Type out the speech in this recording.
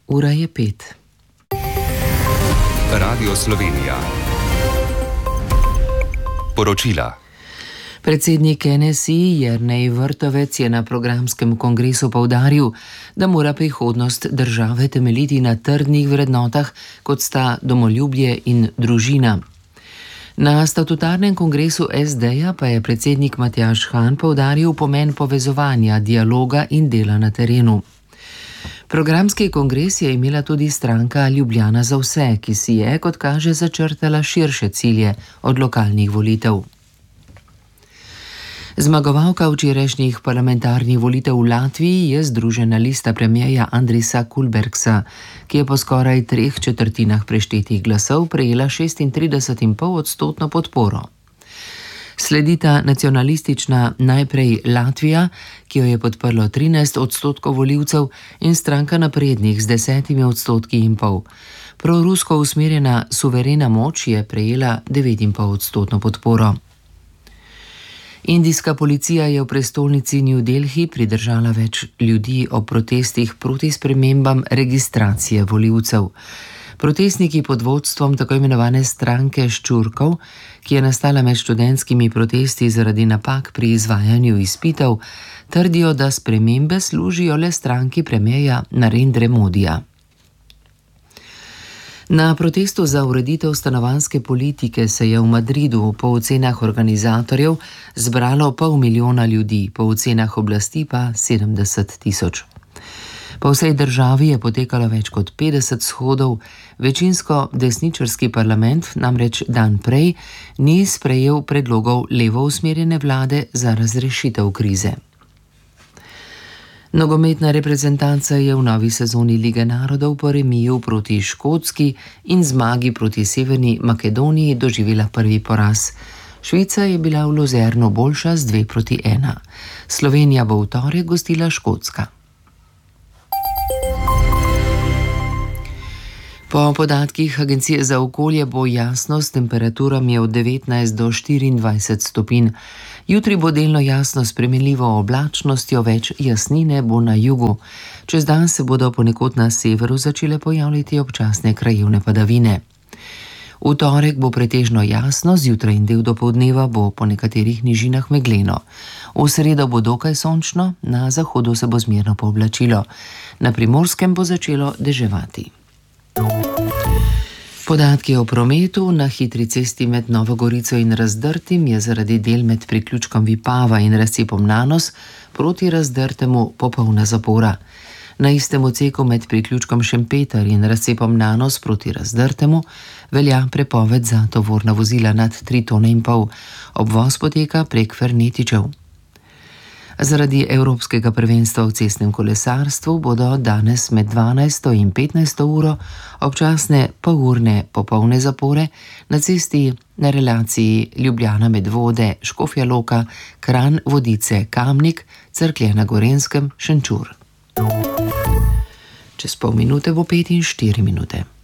Ura je 5. Radio Slovenija. Poročila. Predsednik NSI Jernej Vrtovec je na programskem kongresu poudaril, da mora prihodnost države temeljiti na trdnih vrednotah, kot sta domoljubje in družina. Na statutarnem kongresu SD-ja pa je predsednik Matjaž Han poudaril pomen povezovanja, dialoga in dela na terenu. Programski kongres je imela tudi stranka Ljubljana za vse, ki si je, kot kaže, začrtala širše cilje od lokalnih volitev. Zmagovalka včerajšnjih parlamentarnih volitev v Latviji je Združena lista premierja Andrisa Kulbergsa, ki je po skoraj 3/4 preštetih glasov prejela 36,5% podporo. Sledita nacionalistična Najprej Latvija, ki jo je podprlo 13% volivcev, in stranka Naprednih z 10,5%. Prorusko usmerjena Suverena moč je prejela 9,5% podporo. Indijska policija je v prestolnici New Delhi pridržala več ljudi ob protestih proti spremembam registracije volivcev. Protestniki pod vodstvom tako imenovane stranke Ščurkov, ki je nastala med študentskimi protesti zaradi napak pri izvajanju izpitev, trdijo, da spremembe služijo le stranki premierja Narendre Modija. Na protestu za ureditev stanovanjske politike se je v Madridu po ocenah organizatorjev zbralo 500,000 ljudi, po ocenah oblasti pa 70,000. Po vsej državi je potekalo več kot 50 shodov, večinsko desničarski parlament namreč dan prej ni sprejel predlogov levo usmerjene vlade za razrešitev krize. Nogometna reprezentanca je v novi sezoni Lige narodov po remiju proti Škotski in zmagi proti Severni Makedoniji doživela prvi poraz. Švica je bila v Luzernu boljša z 2:1. Slovenija bo v torek gostila Škotska. Po podatkih Agencije za okolje bo jasno s temperaturami od 19 do 24 stopinj. Jutri bo delno jasno s spremenljivo oblačnostjo, več jasnine bo na jugu. Čez dan se bodo ponekod na severu začele pojavljati občasne krajevne padavine. V torek bo pretežno jasno, zjutraj in del dopoldneva bo po nekaterih nižinah megleno. V sredo bo dokaj sončno, na zahodu se bo zmerno pooblačilo. Na Primorskem bo začelo deževati. Podatki o prometu. Na hitri cesti med Novo Gorico in Razdrtim je zaradi del med priključkom Vipava in razcepom Nanos proti Razdrtemu popolna zapora. Na istem odseku med priključkom Šempeter in razcepom Nanos proti Razdrtemu velja prepoved za tovorna vozila nad 3,5 tone. Obvoz poteka prek Fernetičev. Zaradi Evropskega prvenstva v cestnem kolesarstvu bodo danes med 12. in 15. uro občasne polurne popolne zapore na cesti na relaciji Ljubljana Medvode, Škofja Loka, Kranj, Vodice, Kamnik, Cerklje na Gorenjskem, Šenčur. Čez pol minute bo 5 in 4 minute.